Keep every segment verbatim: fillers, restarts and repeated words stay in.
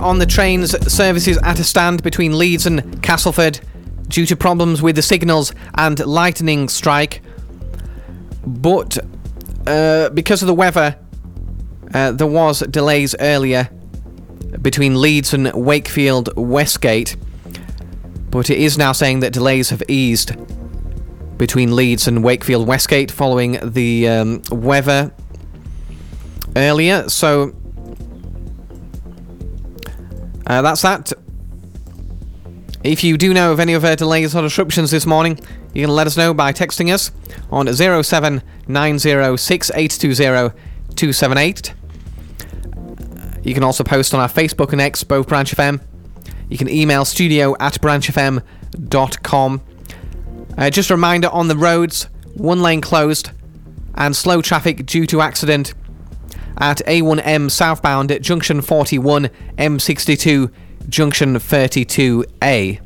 on the trains, services at a stand between Leeds and Castleford due to problems with the signals and lightning strike. But uh, because of the weather, uh, there was delays earlier between Leeds and Wakefield Westgate. But it is now saying that delays have eased between Leeds and Wakefield Westgate following the um, weather earlier. So uh, that's that. If you do know of any other delays or disruptions this morning, you can let us know by texting us on zero seven nine zero six eight two zero two seven eight. You can also post on our Facebook and X, both Branch F M. You can email studio at branch f m dot com. Uh, just a reminder on the roads, one lane closed and slow traffic due to accident at A one M southbound at junction forty-one, M sixty-two, junction thirty-two A.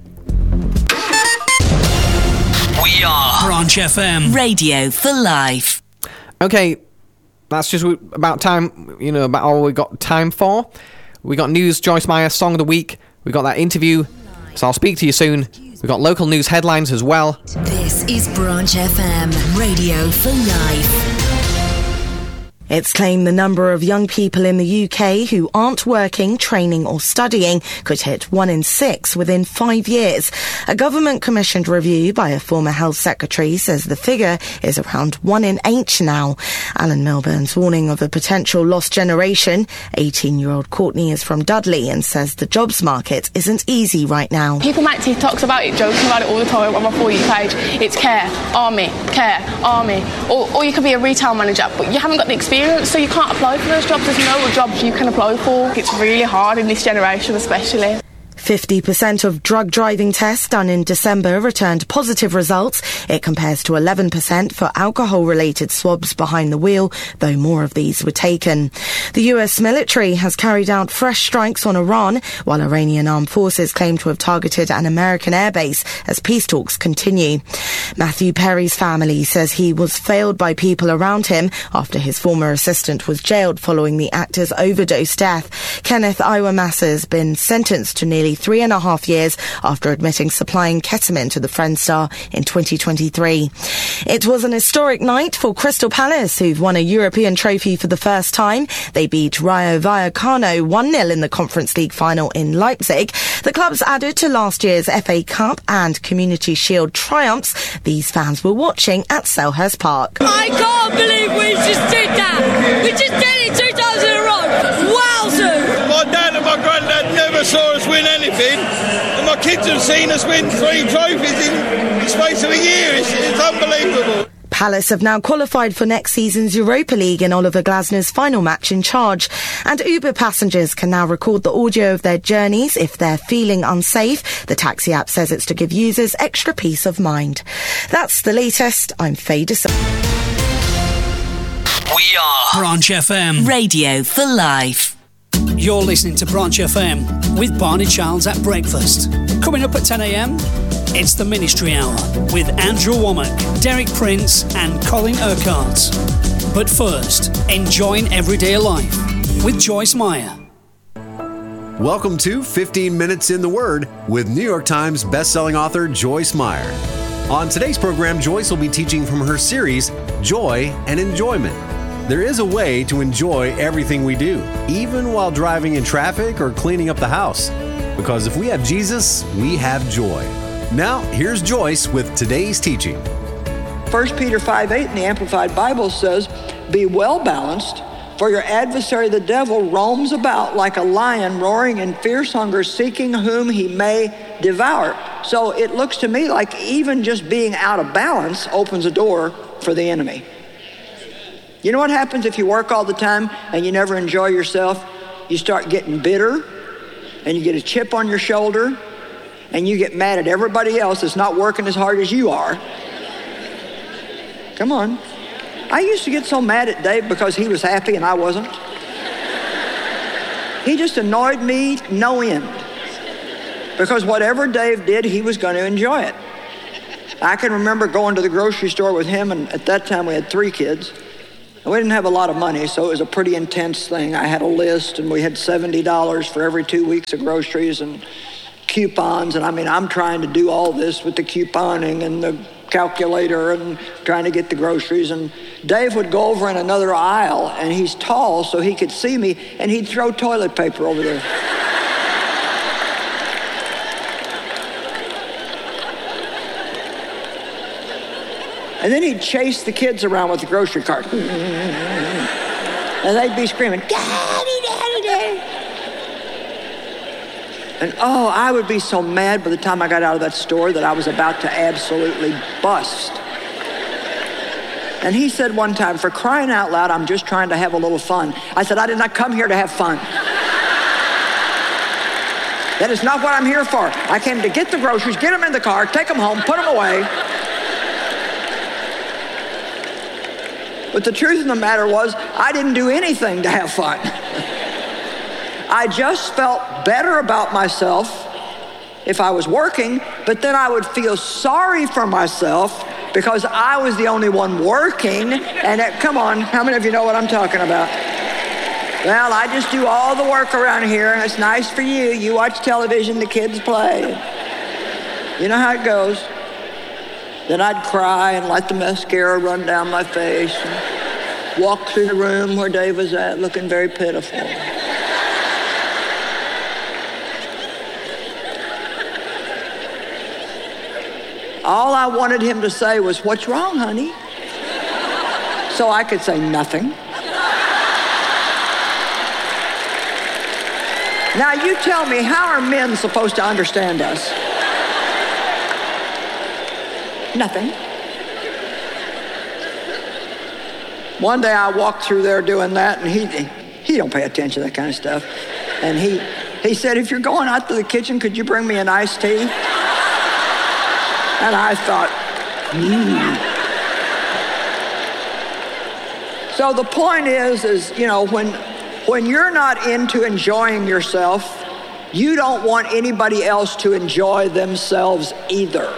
We are Branch F M. Radio for life. Okay, that's just about time, you know, about all we got time for. We got news, Joyce Meyer, Song of the Week. We got that interview, so I'll speak to you soon. We've got local news headlines as well. This is Branch F M, Radio for life. It's claimed the number of young people in the U K who aren't working, training or studying could hit one in six within five years. A government-commissioned review by a former health secretary says the figure is around one in eight now. Alan Milburn's warning of a potential lost generation. eighteen-year-old Courtney is from Dudley and says the jobs market isn't easy right now. People make TikToks about it, joking about it all the time on my For You page. It's care, army, care, army. Or, or you could be a retail manager, but you haven't got the experience. So you can't apply for those jobs. There's no jobs you can apply for. It's really hard in this generation especially. fifty percent of drug driving tests done in December returned positive results. It compares to eleven percent for alcohol-related swabs behind the wheel, though more of these were taken. The U S military has carried out fresh strikes on Iran, while Iranian armed forces claim to have targeted an American airbase as peace talks continue. Matthew Perry's family says he was failed by people around him after his former assistant was jailed following the actor's overdose death. Kenneth Iwamasa has been sentenced to nearly three and a half years after admitting supplying ketamine to the Friends star in twenty twenty-three. It was an historic night for Crystal Palace, who've won a European trophy for the first time. They beat Rayo Vallecano one nil in the Conference League final in Leipzig. The club's added to last year's F A Cup and Community Shield triumphs. These fans were watching at Selhurst Park. I can't believe we just did that! We just did it two times in a row! Wowzers! My dad and my granddad never saw us win anything, and my kids have seen us win three trophies in the space of a year. It's, it's unbelievable. Palace have now qualified for next season's Europa League in Oliver Glasner's final match in charge. And Uber passengers can now record the audio of their journeys if they're feeling unsafe. The taxi app says it's to give users extra peace of mind. That's the latest. I'm Faye DeSo. We are Branch F M. Radio for life. You're listening to Branch F M with Barney Childs at breakfast. Coming up at ten a.m, it's the Ministry Hour with Andrew Womack, Derek Prince and Colin Urquhart. But first, enjoying everyday life with Joyce Meyer. Welcome to fifteen minutes in the Word with New York Times bestselling author Joyce Meyer. On today's program, Joyce will be teaching from her series, Joy and Enjoyment. There is a way to enjoy everything we do, even while driving in traffic or cleaning up the house. Because if we have Jesus, we have joy. Now, here's Joyce with today's teaching. First Peter five eight in the Amplified Bible says, "Be well balanced, for your adversary the devil roams about like a lion roaring in fierce hunger, seeking whom he may devour." So it looks to me like even just being out of balance opens a door for the enemy. You know what happens if you work all the time and you never enjoy yourself? You start getting bitter, and you get a chip on your shoulder, and you get mad at everybody else that's not working as hard as you are. Come on. I used to get so mad at Dave because he was happy and I wasn't. He just annoyed me no end. Because whatever Dave did, he was going to enjoy it. I can remember going to the grocery store with him, and at that time we had three kids. And we didn't have a lot of money, so it was a pretty intense thing. I had a list, and we had seventy dollars for every two weeks of groceries and coupons. And I mean, I'm trying to do all this with the couponing and the calculator and trying to get the groceries. And Dave would go over in another aisle, and he's tall, so he could see me, and he'd throw toilet paper over there. And then he'd chase the kids around with the grocery cart. And they'd be screaming, "Daddy, Daddy, Daddy." And oh, I would be so mad by the time I got out of that store that I was about to absolutely bust. And he said one time, "For crying out loud, I'm just trying to have a little fun." I said, "I did not come here to have fun. That is not what I'm here for. I came to get the groceries, get them in the car, take them home, put them away." But the truth of the matter was, I didn't do anything to have fun. I just felt better about myself if I was working, but then I would feel sorry for myself because I was the only one working. And it, come on, how many of you know what I'm talking about? Well, I just do all the work around here, and it's nice for you. You watch television, the kids play. You know how it goes. Then I'd cry and let the mascara run down my face and walk through the room where Dave was at, looking very pitiful. All I wanted him to say was, "What's wrong, honey?" So I could say nothing. Now you tell me, how are men supposed to understand us? Nothing. One day I walked through there doing that, and he he don't pay attention to that kind of stuff. And he he said, "If you're going out to the kitchen, could you bring me an iced tea?" And I thought, hmm. So the point is, is you know, when when you're not into enjoying yourself, you don't want anybody else to enjoy themselves either.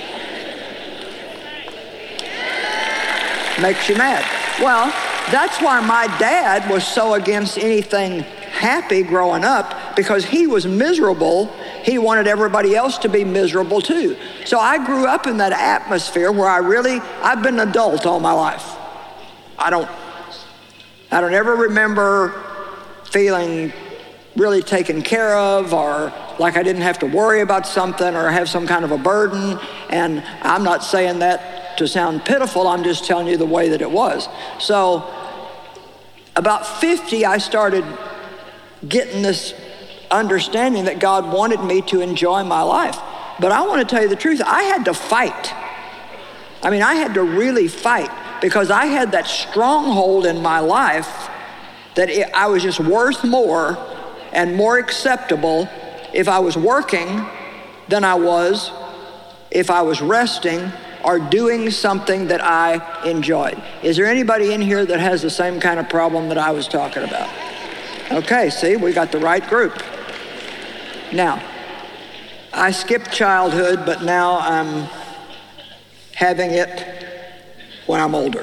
Makes you mad. Well, that's why my dad was so against anything happy growing up, because he was miserable. He wanted everybody else to be miserable too. So I grew up in that atmosphere where I really, I've been an adult all my life. I don't, I don't ever remember feeling really taken care of, or like I didn't have to worry about something or have some kind of a burden. And I'm not saying that to sound pitiful, I'm just telling you the way that it was. So about fifty, I started getting this understanding that God wanted me to enjoy my life. But I want to tell you the truth, I had to fight. I mean, I had to really fight, because I had that stronghold in my life that it, I was just worth more and more acceptable if I was working than I was if I was resting or doing something that I enjoyed. Is there anybody in here that has the same kind of problem that I was talking about? Okay, see, we got the right group. Now, I skipped childhood, but now I'm having it when I'm older.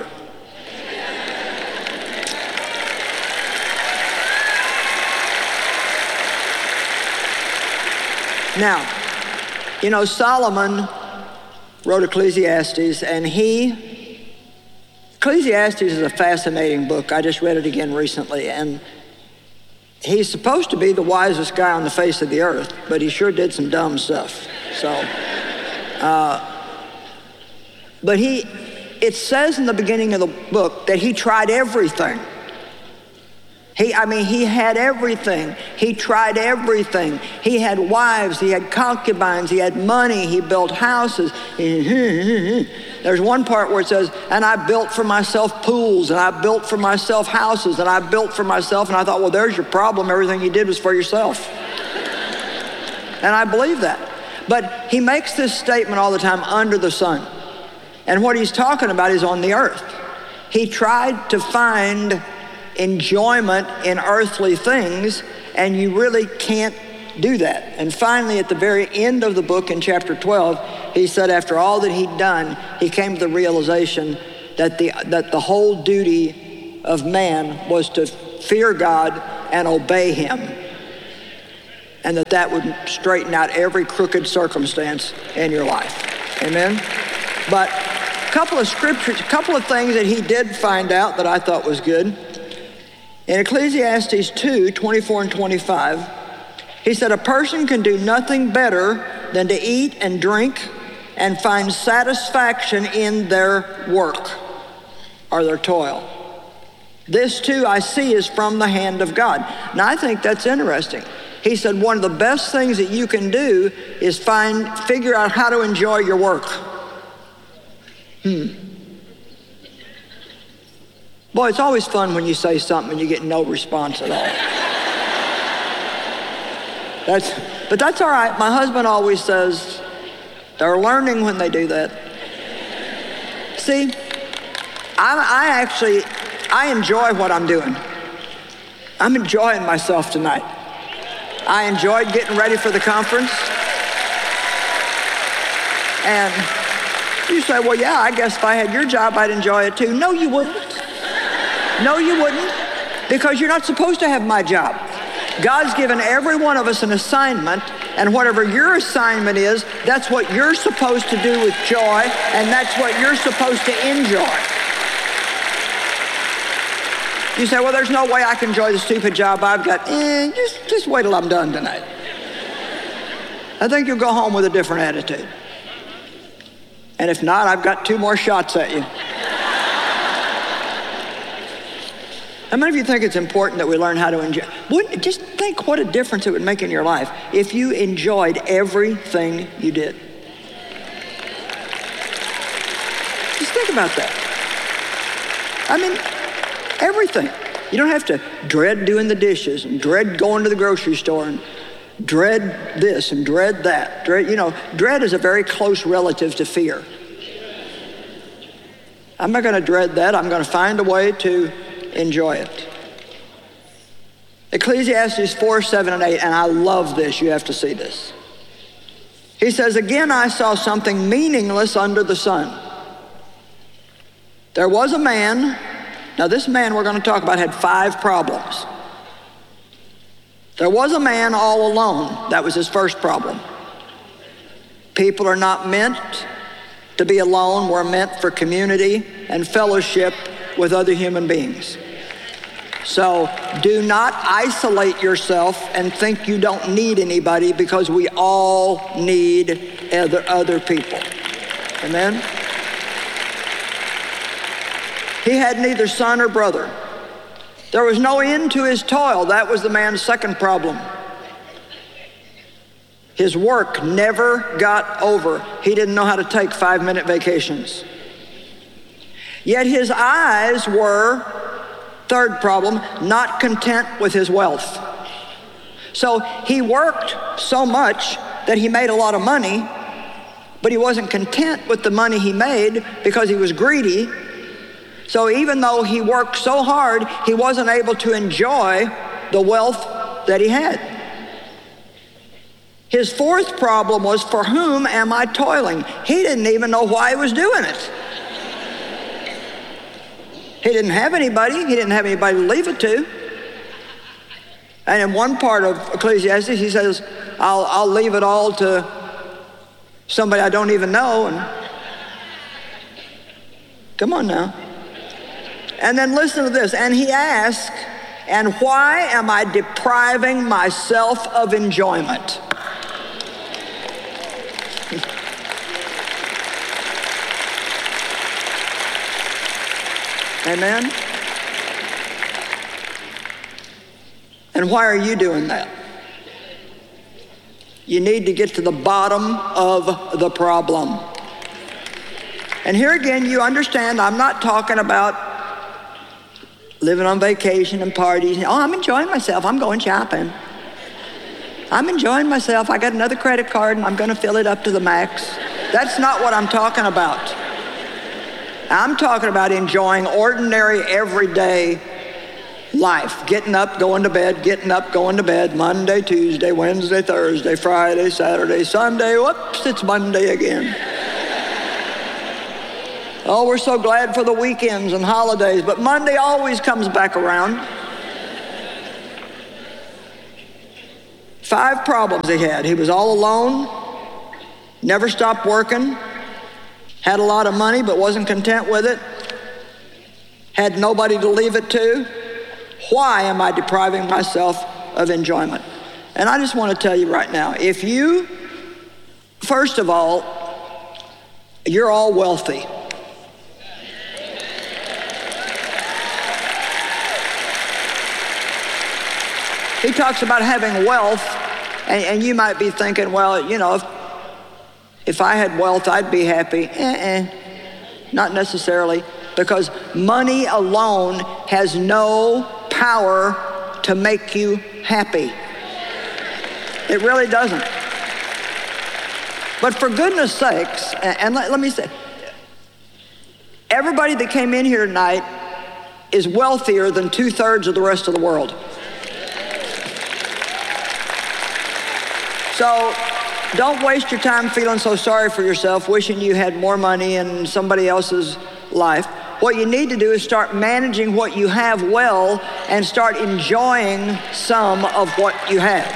Now, you know, Solomon wrote Ecclesiastes, and he, Ecclesiastes is a fascinating book. I just read it again recently, and he's supposed to be the wisest guy on the face of the earth, but he sure did some dumb stuff. So, uh, but he, it says in the beginning of the book that he tried everything. He, I mean, he had everything. He tried everything. He had wives, he had concubines, he had money, he built houses. There's one part where it says, and I built for myself pools, and I built for myself houses, and I built for myself, and I thought, well, there's your problem. Everything you did was for yourself. And I believe that. But he makes this statement all the time, under the sun. And what he's talking about is on the earth. He tried to find enjoyment in earthly things, and you really can't do that. And finally, at the very end of the book in chapter twelve, he said after all that he'd done, he came to the realization that the that the whole duty of man was to fear God and obey him, and that that would straighten out every crooked circumstance in your life. Amen? But a couple of scriptures, a couple of things that he did find out that I thought was good. In Ecclesiastes two, twenty-four and twenty-five, he said, a person can do nothing better than to eat and drink and find satisfaction in their work or their toil. This too I see is from the hand of God. Now I think that's interesting. He said one of the best things that you can do is find, figure out how to enjoy your work. Hmm. Boy, it's always fun when you say something and you get no response at all. That's, but that's all right. My husband always says, they're learning when they do that. See, I, I actually, I enjoy what I'm doing. I'm enjoying myself tonight. I enjoyed getting ready for the conference. And you say, well, yeah, I guess if I had your job, I'd enjoy it too. No, you wouldn't. No, you wouldn't, because you're not supposed to have my job. God's given every one of us an assignment, and whatever your assignment is, that's what you're supposed to do with joy, and that's what you're supposed to enjoy. You say, well, there's no way I can enjoy the stupid job I've got. Eh, just, just wait till I'm done tonight. I think you'll go home with a different attitude. And if not, I've got two more shots at you. How many of you think it's important that we learn how to enjoy? Wouldn't, just think what a difference it would make in your life if you enjoyed everything you did. Just think about that. I mean, everything. You don't have to dread doing the dishes and dread going to the grocery store and dread this and dread that. Dread, you know, dread is a very close relative to fear. I'm not going to dread that. I'm going to find a way to enjoy it. Ecclesiastes four, seven, and eight, and I love this. You have to see this. He says, again, I saw something meaningless under the sun. There was a man. Now this man we're going to talk about had five problems. There was a man all alone. That was his first problem. People are not meant to be alone. We're meant for community and fellowship with other human beings. So do not isolate yourself and think you don't need anybody, because we all need other, other people. Amen? He had neither son or brother. There was no end to his toil. That was the man's second problem. His work never got over. He didn't know how to take five-minute vacations. Yet his eyes were, third problem, not content with his wealth. So he worked so much that he made a lot of money, but he wasn't content with the money he made because he was greedy. So even though he worked so hard, he wasn't able to enjoy the wealth that he had. His fourth problem was, for whom am I toiling? He didn't even know why he was doing it. He didn't have anybody. He didn't have anybody to leave it to. And in one part of Ecclesiastes, he says, I'll, I'll leave it all to somebody I don't even know. And come on now. And then listen to this. And he asked, and why am I depriving myself of enjoyment? Amen? And why are you doing that? You need to get to the bottom of the problem. And here again, you understand, I'm not talking about living on vacation and parties. Oh, I'm enjoying myself. I'm going shopping. I'm enjoying myself. I got another credit card and I'm going to fill it up to the max. That's not what I'm talking about. I'm talking about enjoying ordinary, everyday life. Getting up, going to bed, getting up, going to bed, Monday, Tuesday, Wednesday, Thursday, Friday, Saturday, Sunday. Whoops, it's Monday again. Oh, we're so glad for the weekends and holidays, but Monday always comes back around. Five problems he had. He was all alone, never stopped working, had a lot of money but wasn't content with it, had nobody to leave it to. Why am I depriving myself of enjoyment? And I just want to tell you right now, if you, first of all, you're all wealthy. He talks about having wealth, and, and you might be thinking, well, you know, if, if I had wealth, I'd be happy. Eh-eh, not necessarily, because money alone has no power to make you happy. It really doesn't. But for goodness sakes, and, and let, let me say, everybody that came in here tonight is wealthier than two-thirds of the rest of the world. So don't waste your time feeling so sorry for yourself, wishing you had more money in somebody else's life. What you need to do is start managing what you have well and start enjoying some of what you have.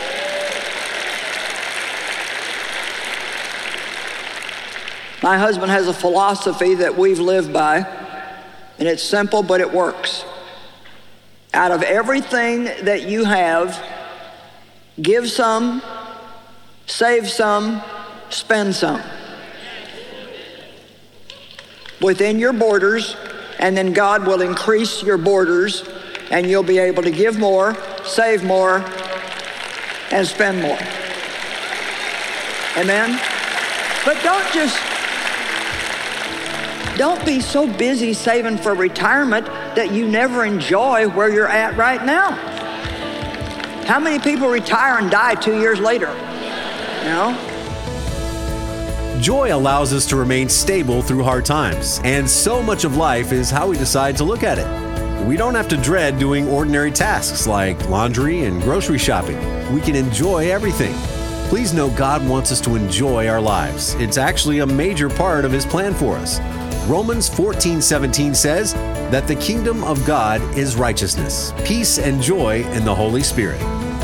My husband has a philosophy that we've lived by, and it's simple, but it works. Out of everything that you have, give some, save some, spend some. Within your borders, and then God will increase your borders, and you'll be able to give more, save more, and spend more. Amen? But don't just, don't be so busy saving for retirement that you never enjoy where you're at right now. How many people retire and die two years later? You know? Joy allows us to remain stable through hard times, and so much of life is how we decide to look at it. We don't have to dread doing ordinary tasks like laundry and grocery shopping. We can enjoy everything. Please know God wants us to enjoy our lives. It's actually a major part of His plan for us. Romans fourteen seventeen says that the kingdom of God is righteousness, peace, and joy in the Holy Spirit.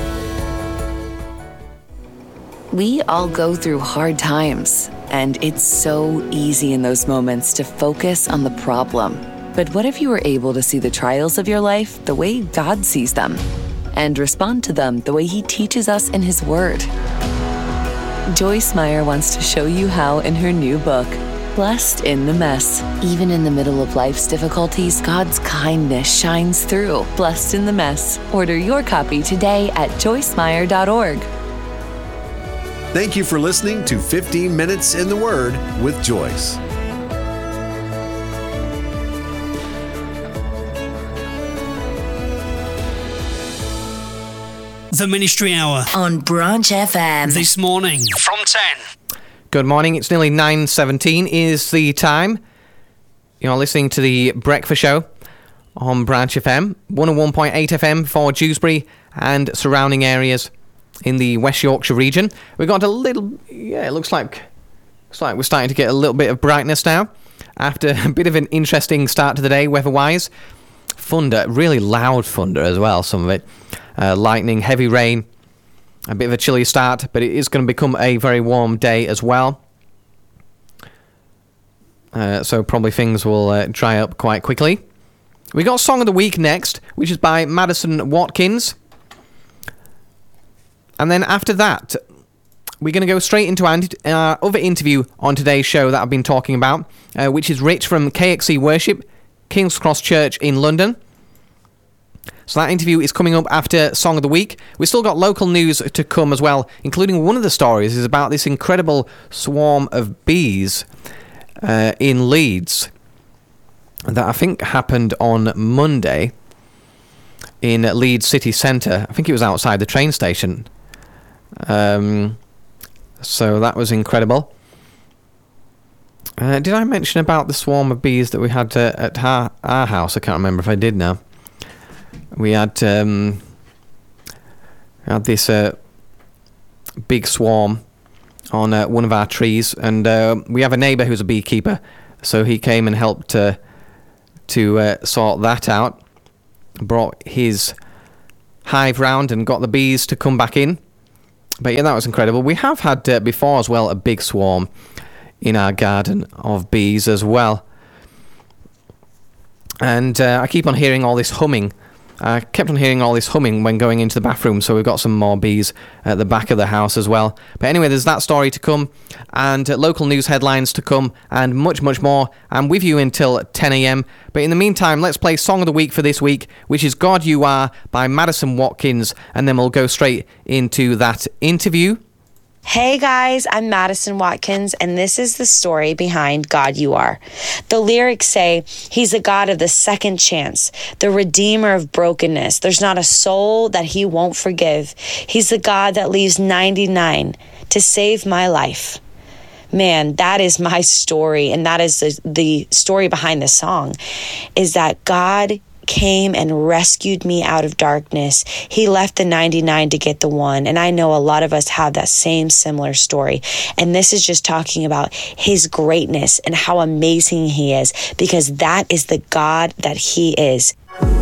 We all go through hard times, and it's so easy in those moments to focus on the problem. But what if you were able to see the trials of your life the way God sees them, and respond to them the way He teaches us in His Word? Joyce Meyer wants to show you how in her new book, Blessed in the Mess. Even in the middle of life's difficulties, God's kindness shines through. Blessed in the Mess. Order your copy today at joyce meyer dot org. Thank you for listening to fifteen minutes in the Word with Joyce. The Ministry Hour on Branch F M. This morning from ten. Good morning. It's nearly nine seventeen is the time. You're listening to the Breakfast Show on Branch F M, one oh one point eight F M for Dewsbury and surrounding areas in the West Yorkshire region. We've got a little, yeah, it looks like, looks like we're starting to get a little bit of brightness now after a bit of an interesting start to the day weather-wise. Thunder, really loud thunder as well, some of it. Uh, lightning, heavy rain, a bit of a chilly start, but it is going to become a very warm day as well. Uh, so probably things will uh, dry up quite quickly. We got Song of the Week next, which is by Madison Watkins. And then after that, we're going to go straight into our uh, other interview on today's show that I've been talking about, uh, which is Rich from K X C Worship, King's Cross Church in London. So that interview is coming up after Song of the Week. We've still got local news to come as well, including one of the stories is about this incredible swarm of bees uh, in Leeds that I think happened on Monday in Leeds city centre. I think it was outside the train station. Um, so that was incredible. Uh, did I mention about the swarm of bees that we had uh, at our, our house? I can't remember if I did now. We had, um, had this uh, big swarm on uh, one of our trees, and uh, we have a neighbour who's a beekeeper, So he came and helped uh, to uh, sort that out. Brought his hive round and got the bees to come back in. But yeah, that was incredible. We have had uh, before as well a big swarm in our garden of bees as well. And uh, I keep on hearing all this humming. I kept on hearing all this humming when going into the bathroom, so we've got some more bees at the back of the house as well. But anyway, there's that story to come, and uh, local news headlines to come, and much, much more. I'm with you until ten a.m. But in the meantime, let's play Song of the Week for this week, which is God You Are by Madison Watkins, and then we'll go straight into that interview. Hey guys, I'm Madison Watkins, and this is the story behind God You Are. The lyrics say, He's the God of the second chance, the redeemer of brokenness. There's not a soul that He won't forgive. He's the God that leaves ninety-nine to save my life. Man, that is my story, and that is the, the story behind the song, is that God came and rescued me out of darkness. He left the ninety-nine to get the one. And I know a lot of us have that same similar story. And this is just talking about His greatness and how amazing He is, because that is the God that He is.